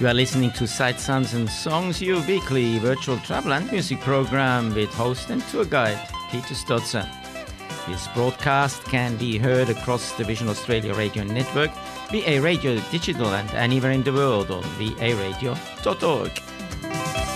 You are listening to Sight, Sounds and Songs, your weekly virtual travel and music program with host and tour guide Peter Stotzer. This broadcast can be heard across the Vision Australia radio network, VA Radio Digital, and anywhere in the world on varadio.org.